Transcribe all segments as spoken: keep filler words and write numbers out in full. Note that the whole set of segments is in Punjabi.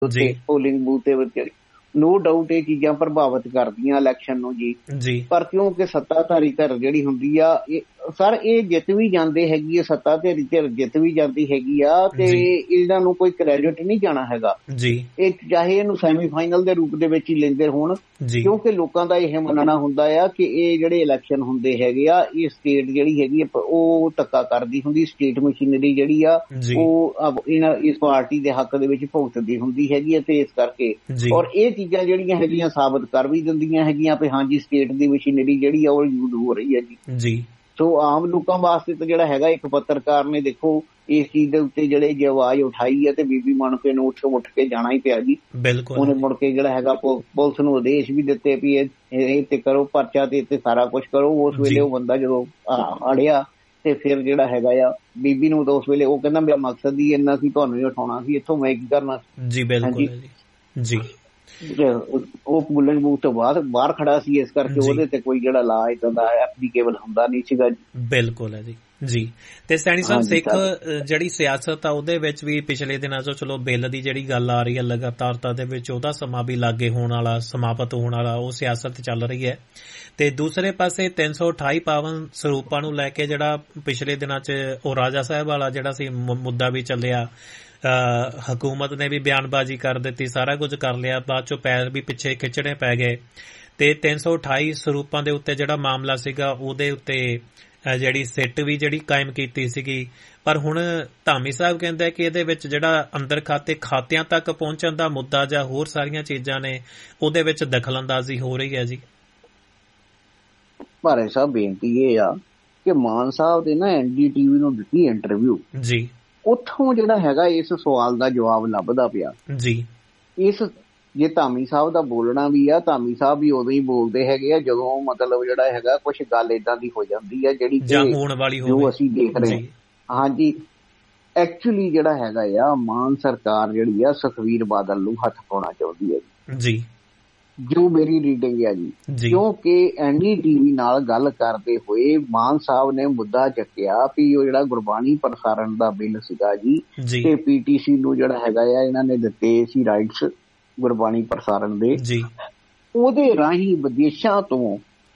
ਪੋਲਿੰਗ ਬੂਥ ਦੇ ਵਿੱਚ ਨੋ ਡਾਊਟ ਇਹ ਚੀਜ਼ਾਂ ਪ੍ਰਭਾਵਿਤ ਕਰਦੀਆਂ ਇਲੈਕਸ਼ਨ ਨੂੰ ਜੀ। ਪਰ ਕਿਉਂਕਿ ਸੱਤਾਧਾਰੀ ਧਿਰ ਜਿਹੜੀ ਹੁੰਦੀ ਆ ਸਰ ਇਹ ਜਿੱਤ ਵੀ ਜਾਂਦੇ ਹੈਗੀ ਆ, ਸੱਤਾਧਾਰੀ ਧਿਰ ਜਿੱਤ ਵੀ ਜਾਂਦੀ ਹੈਗੀ ਆ ਤੇ ਇਹਨਾਂ ਨੂੰ ਕੋਈ ਕ੍ਰੈਡਿਟ ਨਹੀਂ ਜਾਣਾ ਹੈਗਾ। ਇਹ ਚਾਹੇ ਇਹਨੂੰ ਸੈਮੀਫਾਈਨਲ ਦੇ ਰੂਪ ਦੇ ਵਿੱਚ ਹੀ ਲੈਂਦੇ ਹੋਣ, ਕਿਉਂਕਿ ਲੋਕਾਂ ਦਾ ਇਹ ਮੰਨਣਾ ਹੁੰਦਾ ਆ ਕਿ ਇਹ ਜਿਹੜੇ ਇਲੈਕਸ਼ਨ ਹੁੰਦੇ ਹੈਗੇ ਆ ਇਹ ਸਟੇਟ ਜਿਹੜੀ ਹੈਗੀ ਉਹ ਧੱਕਾ ਕਰਦੀ ਹੁੰਦੀ, ਸਟੇਟ ਮਸ਼ੀਨਰੀ ਜਿਹੜੀ ਆ ਉਹ ਇਹਨਾਂ ਇਸ ਪਾਰਟੀ ਦੇ ਹੱਕ ਦੇ ਵਿੱਚ ਭੁਗਤਦੀ ਹੁੰਦੀ ਹੈਗੀ ਆ। ਤੇ ਇਸ ਕਰਕੇ ਔਰ ਇਹ ਚੀਜ਼ਾਂ ਜਿਹੜੀਆਂ ਹੈਗੀਆਂ ਸਾਬਤ ਕਰ ਵੀ ਦਿੰਦੀਆਂ ਹੈਗੀਆਂ ਵੀ ਹਾਂਜੀ ਸਟੇਟ ਦੀ ਮਸ਼ੀਨਰੀ ਜਿਹੜੀ ਆ ਉਹ ਯੂਜ਼ ਹੋ ਰਹੀ ਹੈ ਜੀ। ਸੋ ਆਮ ਲੋਕਾਂ ਵਾਸਤੇ ਤਾਂ ਜਿਹੜਾ ਹੈਗਾ ਇੱਕ ਪੱਤਰਕਾਰ ਨੇ ਦੇਖੋ ਇਸ ਚੀਜ਼ ਦੇ ਉੱਤੇ ਜਿਹੜੇ ਜੇ ਆਵਾਜ਼ ਉਠਾਈ ਹੈ ਤੇ ਬੀਬੀ ਮਾਣੂਕੇ ਨੂੰ ਉੱਠ ਉੱਠ ਕੇ ਜਾਣਾ ਹੀ ਪਿਆ ਜੀ। ਉਹਨੇ ਮੁੜ ਕੇ ਜਿਹੜਾ ਹੈਗਾ ਪੁਲਿਸ ਨੂੰ ਆਦੇਸ਼ ਵੀ ਦਿੱਤੇ ਵੀ ਇਹ ਤੇ ਕਰੋ ਪਰਚਾ ਤੇ ਇੱਥੇ ਸਾਰਾ ਕੁਛ ਕਰੋ। ਉਸ ਵੇਲੇ ਉਹ ਬੰਦਾ ਜਦੋਂ ਅੜਿਆ ਤੇ ਫਿਰ ਜਿਹੜਾ ਹੈਗਾ ਆ ਬੀਬੀ ਨੂੰ ਤਾਂ ਉਸ ਵੇਲੇ ਉਹ ਕਹਿੰਦਾ ਮੇਰਾ ਮਕਸਦ ਹੀ ਇੰਨਾ ਸੀ, ਤੁਹਾਨੂੰ ਹੀ ਉਠਾਉਣਾ ਸੀ, ਇੱਥੋਂ ਮੈਂ ਕੀ ਕਰਨਾ ਜੀ। ਬਿਲਕੁਲ ਜੀ। ਉਹ ਪੋਲਿੰਗ ਬੂਥ ਤੋਂ ਬਾਅਦ ਬਾਹਰ ਖੜਾ ਸੀ, ਇਸ ਕਰਕੇ ਉਹਦੇ ਤੇ ਕੋਈ ਜਿਹੜਾ ਲਾ ਏਦਾਂ ਦਾ ਐਪਲੀਕੇਬਲ ਹੁੰਦਾ ਨਹੀਂ ਸੀਗਾ ਜੀ। ਬਿਲਕੁਲ ਹੈ ਜੀ ਜੀ। ਤੇ ਸੈਣੀ ਸਾਹਿਬ ਸਿੱਖ ਜਿਹੜੀ ਸਿਆਸਤ ਆ ਉਹਦੇ ਵਿੱਚ ਵੀ ਪਿਛਲੇ ਦਿਨਾਂ ਚੋਂ ਚਲੋ ਬਿੱਲ ਦੀ ਜਿਹੜੀ ਗੱਲ ਆ ਰਹੀ ਹੈ ਲਗਾਤਾਰਤਾ ਦੇ ਵਿੱਚ ਉਹਦਾ ਸਮਾਂ ਵੀ ਲਾਗੇ ਹੋਣ ਵਾਲਾ, ਸਮਾਪਤ ਹੋਣ ਵਾਲਾ, ਉਹ ਸਿਆਸਤ ਚੱਲ ਰਹੀ ਹੈ। ਤੇ ਦੂਸਰੇ ਪਾਸੇ ਤਿੰਨ ਸੌ ਅਠਾਈ ਪਾਵਨ ਸਰੂਪਾਂ ਨੂੰ ਲੈ ਕੇ ਜਿਹੜਾ ਪਿਛਲੇ ਦਿਨਾਂ ਚ ਉਹ ਰਾਜਾ ਸਾਹਿਬ ਵਾਲਾ ਜਿਹੜਾ ਸੀ ਮੁੱਦਾ ਵੀ ਚੱਲਿਆ, ਹਕੂਮਤ ਨੇ ਵੀ ਬਿਆਨਬਾਜ਼ੀ ਕਰ ਦਿੱਤੀ, ਸਾਰਾ ਕੁਝ ਕਰ ਲਿਆ, ਬਾਅਦ ਚੋਂ ਪੈਰ ਵੀ ਪਿੱਛੇ ਖਿੱਚਣੇ ਪੈ ਗਏ ਤੇ ਤਿੰਨ ਸੌ ਅਠਾਈ ਸਰੂਪਾਂ ਦੇ ਉੱਤੇ ਜਿਹੜਾ ਮਾਮਲਾ ਸੀਗਾ ਉਹਦੇ ਉੱਤੇ ਜਿਹੜੀ ਸਿੱਟ ਵੀ ਜਿਹੜੀ ਕਾਇਮ ਕੀਤੀ ਸੀਗੀ। ਪਰ ਹੁਣ ਧਾਮੀ ਸਾਹਿਬ ਕਹਿੰਦਾ ਕਿ ਇਹਦੇ ਵਿੱਚ ਜਿਹੜਾ ਅੰਦਰ ਖਾਤੇ ਖਾਤਿਆਂ ਤੱਕ ਪਹੁੰਚਣ ਦਾ ਮੁੱਦਾ ਜਾਂ ਹੋਰ ਸਾਰੀਆਂ ਚੀਜ਼ਾਂ ਨੇ ਉਹਦੇ ਵਿੱਚ ਦਖਲਅੰਦਾਜ਼ੀ ਹੋ ਰਹੀ ਹੈ ਜੀ। ਭਾਰੇ ਸਾਹਿਬ ਬੇਨਤੀ ਇਹ ਆ ਕਿ ਮਾਨ ਸਾਹਿਬ ਦੇ ਨਾ ਐਨ ਡੀ ਟੀ ਵੀ ਨੂੰ ਦਿੱਤੀ ਇੰਟਰਵਿਊ ਜੀ, ਉੱਥੋਂ ਜਿਹੜਾ ਹੈਗਾ ਇਸ ਸਵਾਲ ਦਾ ਜਵਾਬ ਲੱਭਦਾ ਪਿਆ ਜੀ। ਇਸ ਜੇ ਧਾਮੀ ਸਾਹਿਬ ਦਾ ਬੋਲਣਾ ਵੀ ਆ, ਧਾਮੀ ਸਾਹਿਬ ਵੀ ਉਦੋਂ ਹੀ ਬੋਲਦੇ ਹੈਗੇ ਆ ਜਦੋਂ ਮਤਲਬ ਜਿਹੜਾ ਹੈਗਾ ਕੁਛ ਗੱਲ ਏਦਾਂ ਦੀ ਹੋ ਜਾਂਦੀ ਹੈ ਜਿਹੜੀ ਜੋ ਅਸੀਂ ਦੇਖ ਰਹੇ ਹਾਂ। ਹਾਂਜੀ ਐਕਚੁਅਲੀ ਜਿਹੜਾ ਹੈਗਾ ਆ ਮਾਨ ਸਰਕਾਰ ਜਿਹੜੀ ਆ ਸੁਖਬੀਰ ਬਾਦਲ ਨੂੰ ਹੱਥ ਪਾਉਣਾ ਚਾਹੁੰਦੀ ਹੈ ਜੀ, ਜੋ ਮੇਰੀ ਰੀਡਿੰਗ ਹੈ ਜੀ। ਕਿਉਂਕਿ ਐਨ ਡੀ ਟੀ ਵੀ ਨਾਲ ਗੱਲ ਕਰਦੇ ਹੋਏ ਮਾਨ ਸਾਹਿਬ ਨੇ ਮੁੱਦਾ ਚੱਕਿਆ ਵੀ ਉਹ ਜਿਹੜਾ ਗੁਰਬਾਣੀ ਪ੍ਰਸਾਰਣ ਦਾ ਬਿੱਲ ਸੀਗਾ ਜੀ ਤੇ ਪੀ ਟੀ ਸੀ ਨੂੰ ਜਿਹੜਾ ਹੈਗਾ ਆ ਇਹਨਾਂ ਨੇ ਦਿੱਤੇ ਸੀ ਰਾਈਟਸ ਗੁਰਬਾਣੀ ਪ੍ਰਸਾਰਣ ਦੇ, ਉਹਦੇ ਰਾਹੀਂ ਵਿਦੇਸ਼ਾਂ ਤੋਂ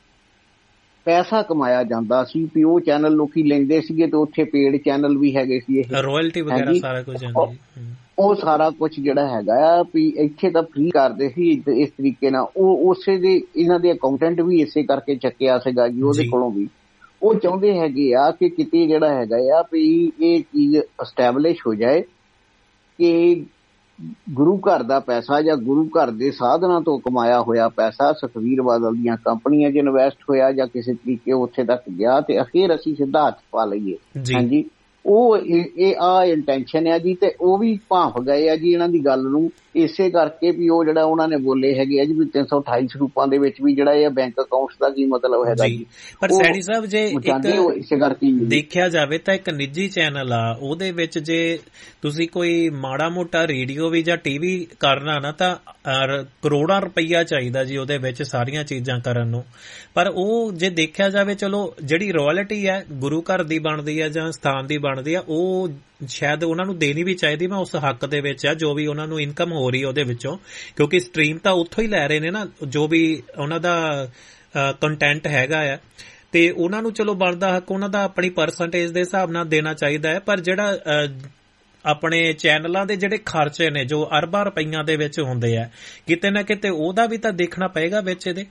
ਪੈਸਾ ਕਮਾਇਆ ਜਾਂਦਾ ਸੀ ਵੀ ਉਹ ਚੈਨਲ ਲੋਕੀ ਲੈਂਦੇ ਸੀਗੇ ਤੇ ਉੱਥੇ ਪੇਡ ਚੈਨਲ ਵੀ ਹੈਗੇ ਸੀ, ਇਹ ਰਾਇਲਟੀ ਵਗੈਰਾ ਸਾਰਾ ਕੁਝ ਉਹ ਸਾਰਾ ਕੁਛ ਜਿਹੜਾ ਹੈਗਾ ਆ ਵੀ ਇੱਥੇ ਤਾਂ ਫ੍ਰੀ ਕਰਦੇ ਸੀ ਇਸ ਤਰੀਕੇ ਨਾਲ। ਉਹ ਉਸੇ ਦੇ ਇਹਨਾਂ ਦੇ ਅਕਾਊਂਟੈਂਟ ਵੀ ਇਸੇ ਕਰਕੇ ਚੱਕਿਆ ਸੀਗਾ ਜੀ ਉਹਦੇ ਕੋਲੋਂ ਵੀ। ਉਹ ਚਾਹੁੰਦੇ ਹੈਗੇ ਆ ਕਿ ਕਿਤੇ ਜਿਹੜਾ ਹੈਗਾ ਆ ਵੀ ਇਹ ਚੀਜ਼ ਐਸਟੈਬਲਿਸ਼ ਹੋ ਜਾਏ ਕਿ ਗੁਰੂ ਘਰ ਦਾ ਪੈਸਾ ਜਾਂ ਗੁਰੂ ਘਰ ਦੇ ਸਾਧਨਾਂ ਤੋਂ ਕਮਾਇਆ ਹੋਇਆ ਪੈਸਾ ਸੁਖਬੀਰ ਬਾਦਲ ਦੀਆਂ ਕੰਪਨੀਆਂ 'ਚ ਇਨਵੈਸਟ ਹੋਇਆ ਜਾਂ ਕਿਸੇ ਤਰੀਕੇ ਉੱਥੇ ਤੱਕ ਗਿਆ ਤੇ ਅਖੀਰ ਅਸੀਂ ਸਿੱਧਾ ਹੱਥ ਪਾ ਲਈਏ। ਹਾਂਜੀ ਉਹ ਇਹ ਆ ਇੰਟੈਂਸ਼ਨ ਆ ਜੀ। ਤੇ ਉਹ ਵੀ ਭਾਂਫ ਗਏ ਆ ਜੀ ਇਹਨਾਂ ਦੀ ਗੱਲ ਨੂੰ ਇਸੇ ਕਰਕੇ ਵੀ ਉਹ ਜਿਹੜਾ ਉਹਨਾਂ ਨੇ ਬੋਲੇ ਹੈਗੇ ਆ ਜੀ ਵੀ ਤਿੰਨ ਸੌ ਅਠਾਈ ਸਰੂਪਾਂ ਦੇ ਵਿੱਚ ਵੀ ਜਿਹੜਾ ਇਹ ਬੈਂਕ ਅਕਾਊਂਟਸ ਦਾ ਕੀ ਮਤਲਬ ਹੈਗਾ ਜੀ। ਪਰ ਸੈਣੀ ਸਾਹਿਬ ਜੇ ਇਸੇ ਕਰਕੇ ਦੇਖਿਆ ਜਾਵੇ ਤਾਂ ਇੱਕ ਨਿੱਜੀ ਚੈਨਲ ਆ, ਉਹਦੇ ਵਿੱਚ ਜੇ ਤੁਸੀਂ ਕੋਈ ਮਾੜਾ ਮੋਟਾ ਰੇਡੀਓ ਵੀ ਜਾਂ ਟੀ ਵੀ ਕਰਨਾ ਨਾ ਤਾਂ ਕਰੋੜਾਂ ਰੁਪਈਆ ਚਾਹੀਦਾ ਜੀ ਉਹਦੇ ਵਿੱਚ ਸਾਰੀਆਂ ਚੀਜ਼ਾਂ ਕਰਨ ਨੂੰ। ਪਰ ਉਹ ਜੇ ਦੇਖਿਆ ਜਾਵੇ ਚਲੋ ਜਿਹੜੀ ਰਾਇਲਟੀ ਹੈ ਗੁਰੂ ਘਰ ਦੀ ਬਣਦੀ ਹੈ ਜਾਂ ਸਥਾਨ ਦੀ ਬਣਦੀ ਆ ਉਹ ਸ਼ਾਇਦ ਉਹਨਾਂ ਨੂੰ ਦੇਣੀ ਵੀ ਚਾਹੀਦੀ। ਮੈਂ ਉਸ ਹੱਕ ਦੇ ਵਿੱਚ ਆ ਜੋ ਵੀ ਉਹਨਾਂ ਨੂੰ ਇਨਕਮ ਹੋ ਰਹੀ ਉਹਦੇ ਵਿੱਚੋਂ, ਕਿਉਂਕਿ ਸਟਰੀਮ ਤਾਂ ਉੱਥੋਂ ਹੀ ਲੈ ਰਹੇ ਨੇ ਨਾ ਜੋ ਵੀ ਉਹਨਾਂ ਦਾ ਕੰਟੈਂਟ ਹੈਗਾ ਆ, ਤੇ ਉਹਨਾਂ ਨੂੰ ਚਲੋ ਬਣਦਾ ਹੱਕ ਉਹਨਾਂ ਦਾ ਆਪਣੀ ਪਰਸੈਂਟੇਜ ਦੇ ਹਿਸਾਬ ਨਾਲ ਦੇਣਾ ਚਾਹੀਦਾ ਹੈ। ਪਰ ਜਿਹੜਾ ਆਪਣੇ ਚੈਨਲਾਂ ਦੇ ਜਿਹੜੇ ਖਰਚੇ ਨੇ ਜੋ ਅਰਬਾਂ ਰੁਪਈਆਂ ਦੇ ਵਿੱਚ ਹੁੰਦੇ ਆ, ਕਿਤੇ ਨਾ ਕਿਤੇ ਉਹਦਾ ਵੀ ਤਾਂ ਦੇਖਣਾ ਪਏਗਾ ਵਿੱਚ ਇਹਦੇ।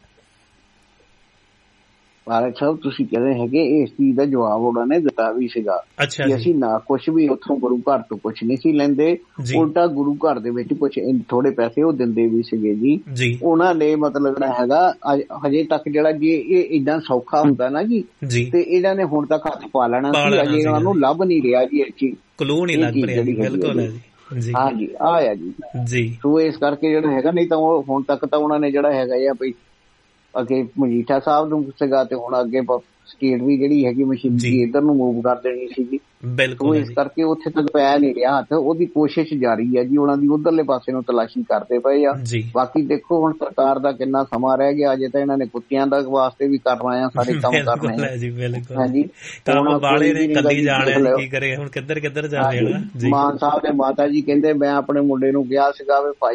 ਭਾਰਤ ਸਾਹਿਬ ਤੁਸੀਂ ਕਹਿੰਦੇ ਹੈਗੇ ਇਸ ਚੀਜ਼ ਦਾ ਜਵਾਬ ਉਹਨਾਂ ਨੇ ਦਿੱਤਾ ਵੀ ਸੀਗਾ ਕਿ ਅਸੀਂ ਨਾ ਕੁਛ ਵੀ ਉੱਥੋਂ ਗੁਰੂ ਘਰ ਤੋਂ ਕੁਛ ਨਹੀਂ ਸੀ ਲੈਂਦੇ, ਉਲਟਾ ਗੁਰੂ ਘਰ ਦੇ ਵਿੱਚ ਕੁਛ ਥੋੜੇ ਪੈਸੇ ਉਹ ਦਿੰਦੇ ਵੀ ਸੀਗੇ ਜੀ। ਉਹਨਾਂ ਨੇ ਮਤਲਬ ਜਿਹੜਾ ਹੈਗਾ ਹਜੇ ਤੱਕ ਜਿਹੜਾ ਜੇ ਇਹ ਏਦਾਂ ਸੌਖਾ ਹੁੰਦਾ ਨਾ ਜੀ ਤੇ ਇਹਨਾਂ ਨੇ ਹੁਣ ਤੱਕ ਹੱਥ ਪਾ ਲੈਣਾ ਸੀ, ਅਜੇ ਉਹਨਾਂ ਨੂੰ ਲੱਭ ਨਹੀਂ ਰਿਹਾ ਜੀ ਇਹ ਚੀਜ਼, ਕਲੂ ਨਹੀਂ ਲੱਗ ਰਿਹਾ। ਬਿਲਕੁਲ ਹਾਂਜੀ ਆ ਆ ਜੀ। ਸੋ ਇਸ ਕਰਕੇ ਜਿਹੜਾ ਹੈਗਾ ਨਹੀਂ ਤਾਂ ਉਹ ਹੁਣ ਤੱਕ ਤਾਂ ਉਹਨਾਂ ਨੇ ਜਿਹੜਾ ਹੈਗਾ ਆ ਬਈ ਅੱਗੇ ਮਜੀਠਾ ਸਾਹਿਬ ਨੂੰ ਸੀਗਾ ਤੇ ਹੁਣ ਅੱਗੇ ਸਟੇਟ ਵੀ ਜਿਹੜੀ ਹੈਗੀ ਮਸ਼ੀਨਰੀ ਇੱਧਰ ਨੂੰ ਮੂਵ ਕਰ ਦੇਣੀ ਸੀਗੀ। ਬਿਲਕੁਲ ਇਸ ਕਰਕੇ ਉੱਥੇ ਤੱਕ ਪੈ ਨਹੀਂ ਰਿਹਾ ਹੱਥ। ਉਹਦੀ ਕੋਸ਼ਿਸ਼ ਜਾਰੀ ਹੈ ਜੀ, ਉਹਨਾਂ ਦੀ ਉਧਰਲੇ ਪਾਸੇ ਨੂੰ ਤਲਾਸ਼ੀ ਕਰਦੇ ਪਏ ਆ। ਬਾਕੀ ਦੇਖੋ ਹੁਣ ਸਰਕਾਰ ਦਾ ਕਿੰਨਾ ਸਮਾਂ ਰਹਿ ਗਿਆ, ਅਜੇ ਤਾਂ ਇਹਨਾਂ ਨੇ ਕੁੱਤਿਆਂ ਦਾ ਵਾਸਤੇ ਵੀ ਕਰਨਾ ਆ, ਸਾਰੇ ਕੰਮ ਕਰਨੇ ਆ ਜੀ। ਬਿਲਕੁਲ ਹਾਂਜੀ, ਕੰਮ ਬਾਲੇ ਨੇ ਕੱਲੀ ਜਾਣਿਆ ਕੀ ਕਰੇ ਹੁਣ, ਕਿੱਧਰ ਕਿੱਧਰ ਜਾ ਰਿਹਾ। ਮਾਨ ਸਾਹਿਬ ਦੇ ਮਾਤਾ ਜੀ ਕਹਿੰਦੇ ਮੈਂ ਆਪਣੇ ਮੁੰਡੇ ਨੂੰ ਕਿਹਾ ਸੀਗਾ ਵੀ